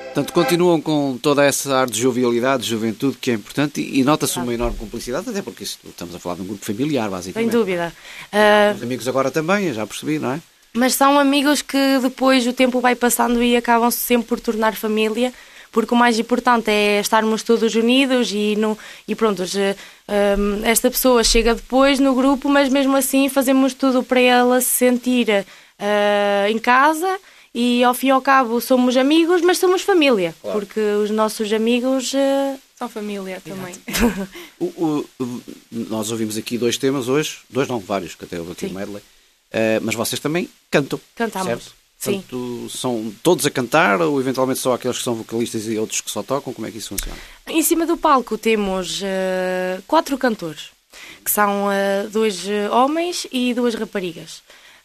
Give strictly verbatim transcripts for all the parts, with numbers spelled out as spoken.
Portanto, continuam com toda essa ar de jovialidade, de juventude, que é importante, e, e nota-se uma enorme cumplicidade, até porque isso, estamos a falar de um grupo familiar, basicamente. Sem dúvida. Uh... Os amigos agora também, eu já percebi, não é? Mas são amigos que depois o tempo vai passando e acabam-se sempre por tornar família, porque o mais importante é estarmos todos unidos e, no, e pronto, um, esta pessoa chega depois no grupo, mas mesmo assim fazemos tudo para ela se sentir uh, em casa. E ao fim e ao cabo somos amigos, mas somos família, claro. Porque os nossos amigos uh... são família também. o, o, o, nós ouvimos aqui dois temas hoje, dois não, vários, que até houve aqui o medley, uh, mas vocês também cantam. Cantamos, certo? sim. Portanto, são todos a cantar ou eventualmente só aqueles que são vocalistas e outros que só tocam? Como é que isso funciona? Em cima do palco temos uh, quatro cantores, que são uh, dois homens e duas raparigas.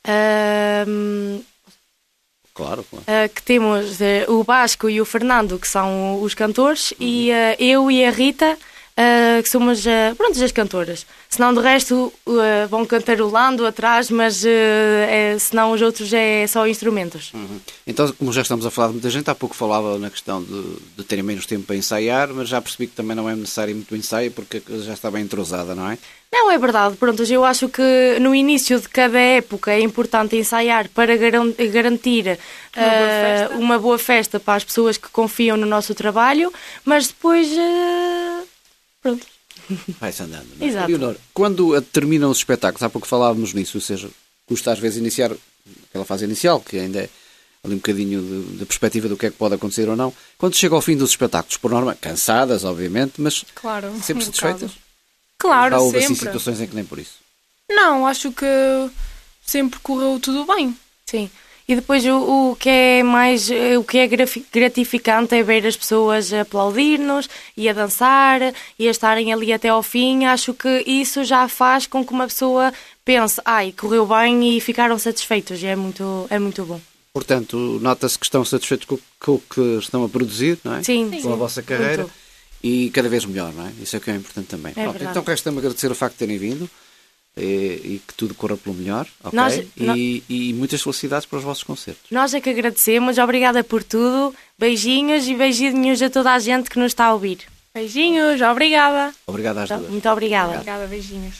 Uh, Claro, claro. Uh, que temos uh, o Vasco e o Fernando, que são os cantores, uhum. e uh, eu e a Rita, uh, que somos uh, pronto, as cantoras. Senão, de resto, uh, vão cantarolando atrás, mas uh, é, senão os outros é só instrumentos. Uhum. Então, como já estamos a falar de muita gente, há pouco falava na questão de, de terem menos tempo para ensaiar, mas já percebi que também não é necessário muito ensaio, porque já está bem entrosada, não é? Não, é verdade. Pronto, eu acho que no início de cada época é importante ensaiar para garantir uma, uh, boa festa. uma boa festa para as pessoas que confiam no nosso trabalho, mas depois, uh, pronto. Vai-se andando, não é? Exato. Leonor, quando terminam os espetáculos, há pouco falávamos nisso, ou seja, custa às vezes iniciar aquela fase inicial, que ainda é ali um bocadinho de, de perspectiva do que é que pode acontecer ou não. Quando chega ao fim dos espetáculos, por norma, cansadas, obviamente, mas claro, sempre um satisfeitas? Claro, já houve sempre. assim situações em que nem por isso? Não, acho que sempre correu tudo bem. Sim. E depois o, o que é mais, o que é gratificante é ver as pessoas a aplaudir-nos e a dançar e a estarem ali até ao fim. Acho que isso já faz com que uma pessoa pense, ai, correu bem e ficaram satisfeitos. E é muito, é muito bom. Portanto, nota-se que estão satisfeitos com, com o que estão a produzir, não é? Sim. Com sim. a vossa carreira. Muito. E cada vez melhor, não é? Isso é que é importante também. É Pronto, então resta-me agradecer o facto de terem vindo e, e que tudo corra pelo melhor, ok? Nós, e, nós... e muitas felicidades para os vossos concertos. Nós é que agradecemos, obrigada por tudo, beijinhos e beijinhos a toda a gente que nos está a ouvir. Beijinhos, obrigada. Obrigada às duas. Muito obrigada. Obrigada, beijinhos.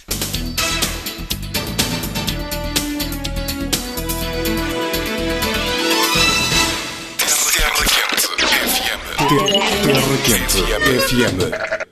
Terra Quente F M. Terra Quente F M.